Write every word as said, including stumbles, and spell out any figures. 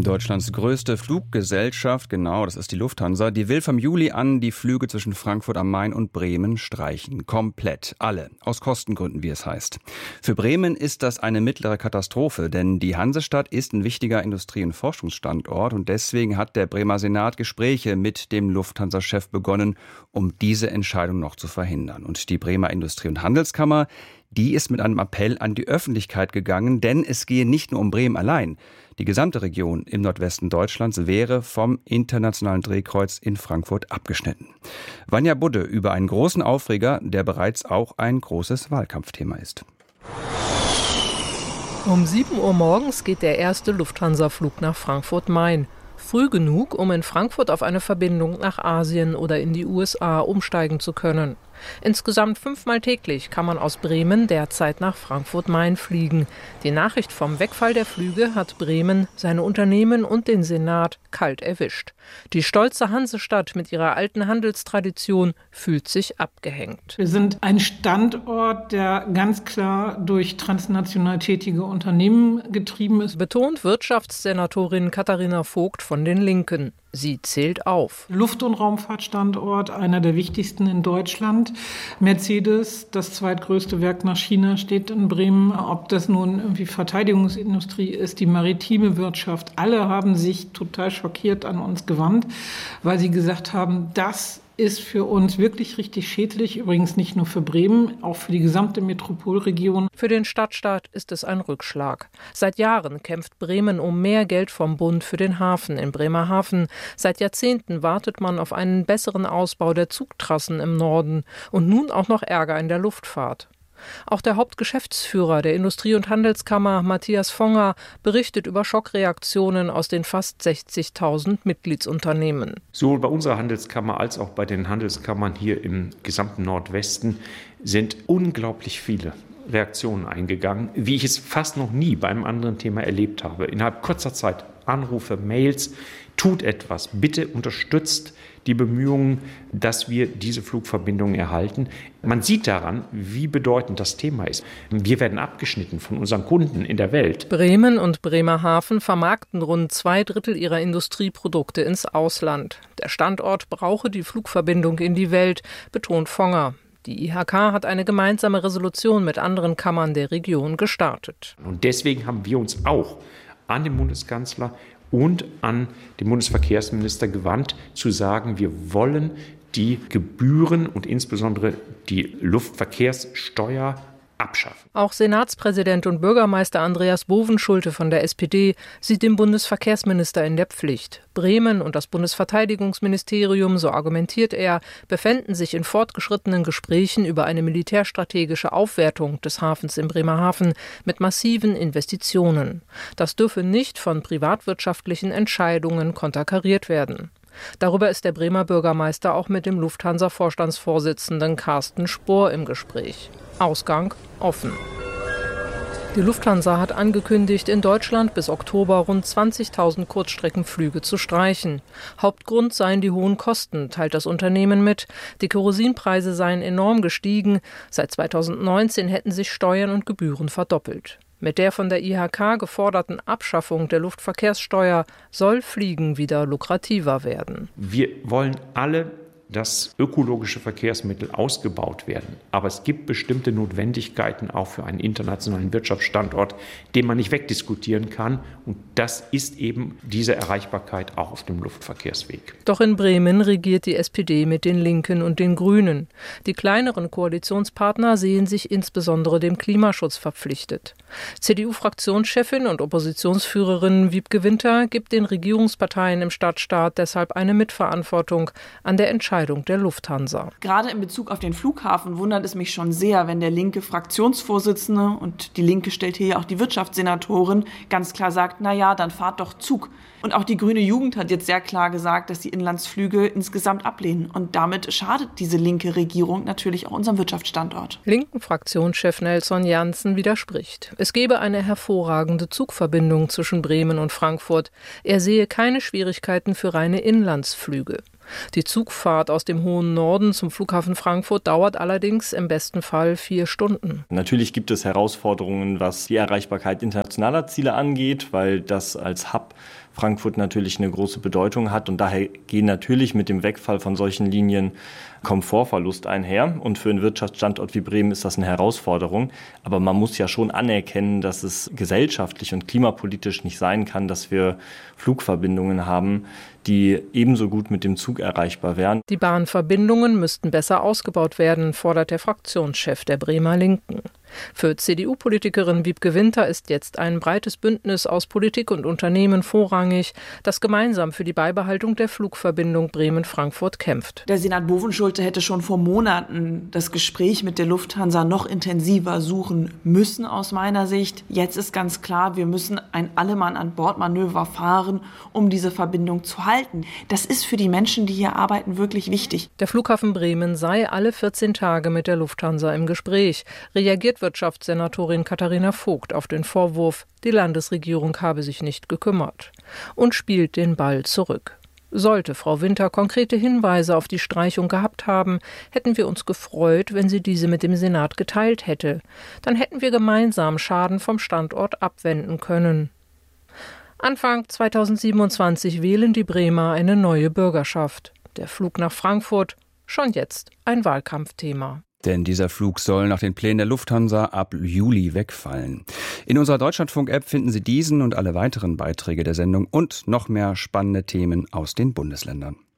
Deutschlands größte Fluggesellschaft, genau, das ist die Lufthansa, die will vom Juli an die Flüge zwischen Frankfurt am Main und Bremen streichen. Komplett. Alle. Aus Kostengründen, wie es heißt. Für Bremen ist das eine mittlere Katastrophe, denn die Hansestadt ist ein wichtiger Industrie- und Forschungsstandort und deswegen hat der Bremer Senat Gespräche mit dem Lufthansa-Chef begonnen, um diese Entscheidung noch zu verhindern. Und die Bremer Industrie- und Handelskammer, die ist mit einem Appell an die Öffentlichkeit gegangen, denn es gehe nicht nur um Bremen allein. Die gesamte Region im Nordwesten Deutschlands wäre vom internationalen Drehkreuz in Frankfurt abgeschnitten. Vanja Budde über einen großen Aufreger, der bereits auch ein großes Wahlkampfthema ist. Um sieben Uhr morgens geht der erste Lufthansa-Flug nach Frankfurt-Main. Früh genug, um in Frankfurt auf eine Verbindung nach Asien oder in die U S A umsteigen zu können. Insgesamt fünfmal täglich kann man aus Bremen derzeit nach Frankfurt-Main fliegen. Die Nachricht vom Wegfall der Flüge hat Bremen, seine Unternehmen und den Senat kalt erwischt. Die stolze Hansestadt mit ihrer alten Handelstradition fühlt sich abgehängt. Wir sind ein Standort, der ganz klar durch transnational tätige Unternehmen getrieben ist, betont Wirtschaftssenatorin Katharina Vogt von den Linken. Sie zählt auf. Luft- und Raumfahrtstandort, einer der wichtigsten in Deutschland. Mercedes, das zweitgrößte Werk nach China, steht in Bremen. Ob das nun irgendwie Verteidigungsindustrie ist, die maritime Wirtschaft, alle haben sich total schockiert an uns gewandt, weil sie gesagt haben, das ist für uns wirklich richtig schädlich, übrigens nicht nur für Bremen, auch für die gesamte Metropolregion. Für den Stadtstaat ist es ein Rückschlag. Seit Jahren kämpft Bremen um mehr Geld vom Bund für den Hafen in Bremerhaven. Seit Jahrzehnten wartet man auf einen besseren Ausbau der Zugtrassen im Norden und nun auch noch Ärger in der Luftfahrt. Auch der Hauptgeschäftsführer der Industrie- und Handelskammer, Matthias Fonger, berichtet über Schockreaktionen aus den fast sechzigtausend Mitgliedsunternehmen. Sowohl bei unserer Handelskammer als auch bei den Handelskammern hier im gesamten Nordwesten sind unglaublich viele Reaktionen eingegangen, wie ich es fast noch nie bei einem anderen Thema erlebt habe. Innerhalb kurzer Zeit Anrufe, Mails, tut etwas, bitte unterstützt die Bemühungen, dass wir diese Flugverbindungen erhalten. Man sieht daran, wie bedeutend das Thema ist. Wir werden abgeschnitten von unseren Kunden in der Welt. Bremen und Bremerhaven vermarkten rund zwei Drittel ihrer Industrieprodukte ins Ausland. Der Standort brauche die Flugverbindung in die Welt, betont Fonger. Die I H K hat eine gemeinsame Resolution mit anderen Kammern der Region gestartet. Und deswegen haben wir uns auch an den Bundeskanzler und an den Bundesverkehrsminister gewandt, zu sagen, wir wollen die Gebühren und insbesondere die Luftverkehrssteuer abschaffen. Auch Senatspräsident und Bürgermeister Andreas Bovenschulte von der S P D sieht den Bundesverkehrsminister in der Pflicht. Bremen und das Bundesverteidigungsministerium, so argumentiert er, befänden sich in fortgeschrittenen Gesprächen über eine militärstrategische Aufwertung des Hafens in Bremerhaven mit massiven Investitionen. Das dürfe nicht von privatwirtschaftlichen Entscheidungen konterkariert werden. Darüber ist der Bremer Bürgermeister auch mit dem Lufthansa-Vorstandsvorsitzenden Carsten Spohr im Gespräch. Ausgang offen. Die Lufthansa hat angekündigt, in Deutschland bis Oktober rund zwanzigtausend Kurzstreckenflüge zu streichen. Hauptgrund seien die hohen Kosten, teilt das Unternehmen mit. Die Kerosinpreise seien enorm gestiegen. Seit zweitausendneunzehn hätten sich Steuern und Gebühren verdoppelt. Mit der von der I H K geforderten Abschaffung der Luftverkehrssteuer soll Fliegen wieder lukrativer werden. Wir wollen alle, dass ökologische Verkehrsmittel ausgebaut werden. Aber es gibt bestimmte Notwendigkeiten auch für einen internationalen Wirtschaftsstandort, den man nicht wegdiskutieren kann. Und das ist eben diese Erreichbarkeit auch auf dem Luftverkehrsweg. Doch in Bremen regiert die S P D mit den Linken und den Grünen. Die kleineren Koalitionspartner sehen sich insbesondere dem Klimaschutz verpflichtet. C D U-Fraktionschefin und Oppositionsführerin Wiebke Winter gibt den Regierungsparteien im Stadtstaat deshalb eine Mitverantwortung an der Entscheidung der Lufthansa. Gerade in Bezug auf den Flughafen wundert es mich schon sehr, wenn der linke Fraktionsvorsitzende, und die Linke stellt hier ja auch die Wirtschaftssenatorin, ganz klar sagt, na ja, dann fahrt doch Zug. Und auch die grüne Jugend hat jetzt sehr klar gesagt, dass sie Inlandsflüge insgesamt ablehnen. Und damit schadet diese linke Regierung natürlich auch unserem Wirtschaftsstandort. Linken Fraktionschef Nelson Janssen widerspricht. Es gebe eine hervorragende Zugverbindung zwischen Bremen und Frankfurt. Er sehe keine Schwierigkeiten für reine Inlandsflüge. Die Zugfahrt aus dem hohen Norden zum Flughafen Frankfurt dauert allerdings im besten Fall vier Stunden. Natürlich gibt es Herausforderungen, was die Erreichbarkeit internationaler Ziele angeht, weil das als Hub Frankfurt natürlich eine große Bedeutung hat. Und daher gehen natürlich mit dem Wegfall von solchen Linien Komfortverlust einher. Und für einen Wirtschaftsstandort wie Bremen ist das eine Herausforderung. Aber man muss ja schon anerkennen, dass es gesellschaftlich und klimapolitisch nicht sein kann, dass wir Flugverbindungen haben, die ebenso gut mit dem Zug erreichbar wären. Die Bahnverbindungen müssten besser ausgebaut werden, fordert der Fraktionschef der Bremer Linken. Für C D U-Politikerin Wiebke Winter ist jetzt ein breites Bündnis aus Politik und Unternehmen vorrangig, das gemeinsam für die Beibehaltung der Flugverbindung Bremen-Frankfurt kämpft. Der Senat Bovenschulte hätte schon vor Monaten das Gespräch mit der Lufthansa noch intensiver suchen müssen, aus meiner Sicht. Jetzt ist ganz klar, wir müssen ein Allemann-an-Bord-Manöver fahren, um diese Verbindung zu halten. Das ist für die Menschen, die hier arbeiten, wirklich wichtig. Der Flughafen Bremen sei alle vierzehn Tage mit der Lufthansa im Gespräch. Reagiert Wirtschaftssenatorin Katharina Vogt auf den Vorwurf, die Landesregierung habe sich nicht gekümmert, und spielt den Ball zurück. Sollte Frau Winter konkrete Hinweise auf die Streichung gehabt haben, hätten wir uns gefreut, wenn sie diese mit dem Senat geteilt hätte. Dann hätten wir gemeinsam Schaden vom Standort abwenden können. Anfang zweitausendsiebenundzwanzig wählen die Bremer eine neue Bürgerschaft. Der Flug nach Frankfurt, schon jetzt ein Wahlkampfthema. Denn dieser Flug soll nach den Plänen der Lufthansa ab Juli wegfallen. In unserer Deutschlandfunk-App finden Sie diesen und alle weiteren Beiträge der Sendung und noch mehr spannende Themen aus den Bundesländern.